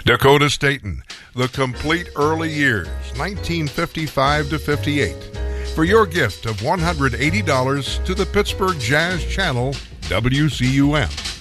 Dakota Staten, The Complete Early Years, 1955 to 58. For your gift of $180 to the Pittsburgh Jazz Channel, WCUM.